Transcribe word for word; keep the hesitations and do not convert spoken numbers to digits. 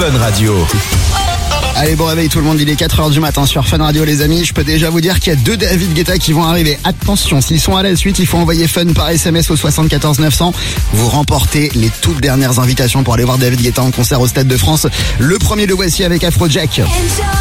Fun Radio. Allez, bon réveil tout le monde, il est quatre heures du matin sur Fun Radio les amis. Je peux déjà vous dire qu'il y a deux David Guetta qui vont arriver. Attention, s'ils sont à la suite, il faut envoyer Fun par S M S au soixante-quatorze neuf cents. Vous remportez les toutes dernières invitations pour aller voir David Guetta en concert au Stade de France. Le premier, le voici avec Afrojack.